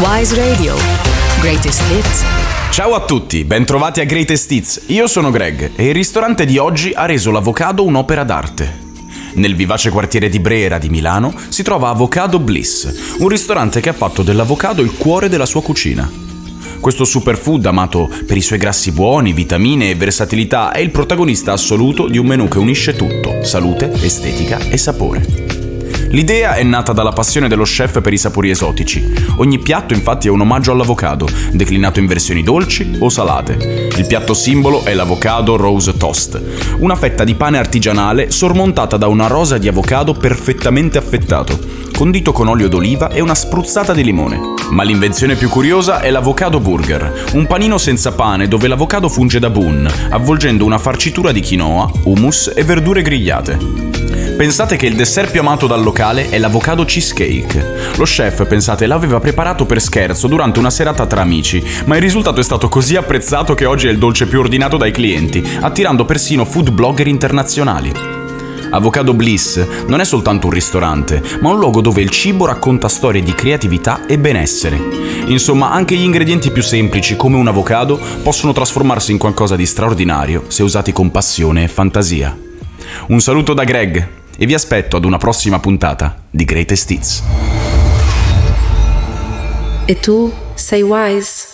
Wise Radio. Greatest Hits. Ciao a tutti, bentrovati a Greatest Hits. Io sono Greg e il ristorante di oggi ha reso l'avocado un'opera d'arte. Nel vivace quartiere di Brera di Milano si trova Avocado Bliss, un ristorante che ha fatto dell'avocado il cuore della sua cucina. Questo superfood, amato per i suoi grassi buoni, vitamine e versatilità, è il protagonista assoluto di un menù che unisce tutto: salute, estetica e sapore. L'idea è nata dalla passione dello chef per i sapori esotici. Ogni piatto infatti è un omaggio all'avocado, declinato in versioni dolci o salate. Il piatto simbolo è l'avocado rose toast, una fetta di pane artigianale sormontata da una rosa di avocado perfettamente affettato, condito con olio d'oliva e una spruzzata di limone. Ma l'invenzione più curiosa è l'avocado burger, un panino senza pane dove l'avocado funge da bun, avvolgendo una farcitura di quinoa, hummus e verdure grigliate. Pensate che il dessert più amato dal locale è l'avocado cheesecake. Lo chef, pensate, l'aveva preparato per scherzo durante una serata tra amici, ma il risultato è stato così apprezzato che oggi è il dolce più ordinato dai clienti, attirando persino food blogger internazionali. Avocado Bliss non è soltanto un ristorante, ma un luogo dove il cibo racconta storie di creatività e benessere. Insomma, anche gli ingredienti più semplici, come un avocado, possono trasformarsi in qualcosa di straordinario se usati con passione e fantasia. Un saluto da Greg e vi aspetto ad una prossima puntata di Greatest Hits. E tu sei Wise?